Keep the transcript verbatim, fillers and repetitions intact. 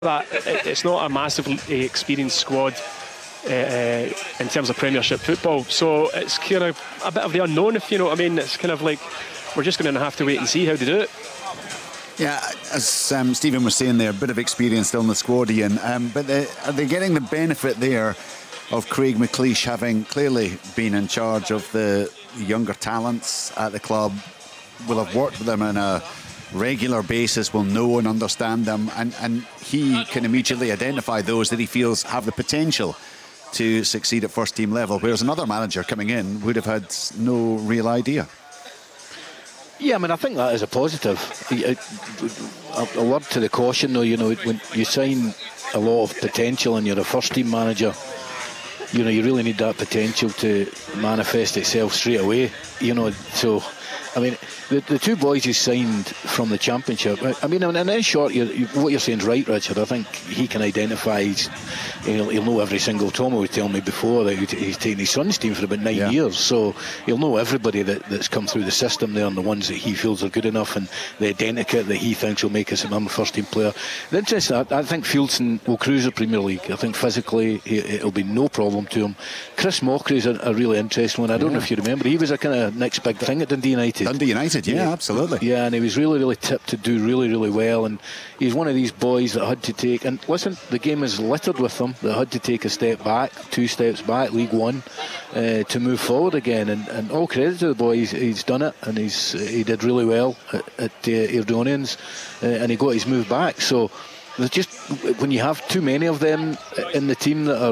that it, it's not a massively experienced squad uh, uh, in terms of Premiership football, so it's kind of a bit of the unknown, if you know what I mean. It's kind of like we're just going to have to wait and see how they do it. Yeah, as um, Stephen was saying there, a bit of experience still in the squad, Ian, um, but they, are they getting the benefit there of Craig McLeish having clearly been in charge of the younger talents at the club, will have worked with them on a regular basis, will know and understand them, and, and he can immediately identify those that he feels have the potential to succeed at first team level, whereas another manager coming in would have had no real idea. Yeah, I mean, I think that is a positive. A, a word to the caution, though, you know, when you sign a lot of potential and you're a first team manager, you know, you really need that potential to manifest itself straight away, you know. So, I mean, the, the two boys he signed from the Championship, I mean, and in short, you're, you, what you're saying is right, Richard. I think he can identify, he's, he'll, he'll know every single. Tom was telling me before that he's taken his son's team for about nine yeah. years, so he'll know everybody that, that's come through the system there and the ones that he feels are good enough and the identikit that he thinks will make us a first team player. The interest, I, I think Fieldson will cruise the Premier League. I think physically he, it'll be no problem to him. Chris Mockery's a, a really interesting one. I don't yeah. know if you remember, he was a kind of next big thing at Dundee United. Dundee United, yeah, yeah, absolutely. Yeah, and he was really, really tipped to do really, really well. And he's one of these boys that had to take, and listen, the game is littered with them, that had to take a step back, two steps back, League One, uh, to move forward again. And, and all credit to the boy, he's, he's done it, and he's he did really well at, at uh, Airdronians, uh, and he got his move back. So there's just, when you have too many of them in the team that are